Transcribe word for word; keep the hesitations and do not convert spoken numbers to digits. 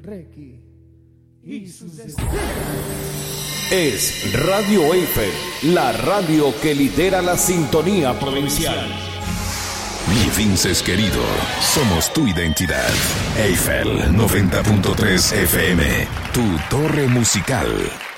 Requi y sus Es Radio Eiffel, la radio que lidera la sintonía provincial. Mi Vinces querido, somos tu identidad. Eiffel noventa punto tres F M, tu torre musical.